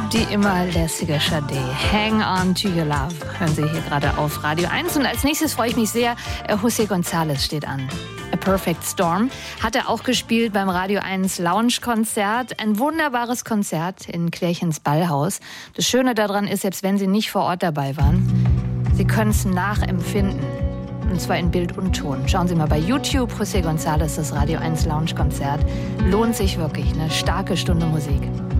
Die immer lässige Sade. Hang on to your love. Hören Sie hier gerade auf Radio 1. Und als nächstes freue ich mich sehr, José González steht an. A Perfect Storm hat er auch gespielt beim Radio 1 Lounge-Konzert. Ein wunderbares Konzert in Klärchens Ballhaus. Das Schöne daran ist, selbst wenn Sie nicht vor Ort dabei waren, Sie können es nachempfinden. Und zwar in Bild und Ton. Schauen Sie mal bei YouTube, José González, das Radio 1 Lounge-Konzert. Lohnt sich wirklich, eine starke Stunde Musik.